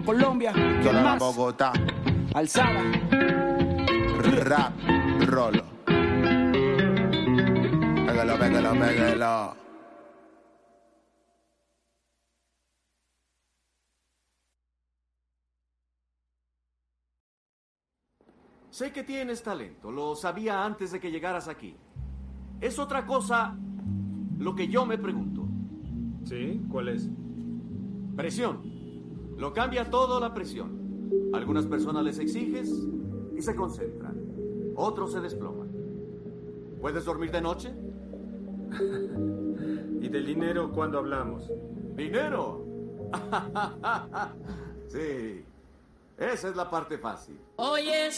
Colombia. ¿Quién Toda más? Bogotá. Alzada. Rap, rolo. Pégalo, pégalo, pégalo. Sé que tienes talento, lo sabía antes de que llegaras aquí. Es otra cosa lo que yo me pregunto. ¿Sí? ¿Cuál es? Presión. Lo cambia todo la presión. Algunas personas les exiges y se concentran. Otros se desploman. ¿Puedes dormir de noche? ¿Y del dinero cuándo hablamos? ¿Dinero? Sí. Esa es la parte fácil. Oye,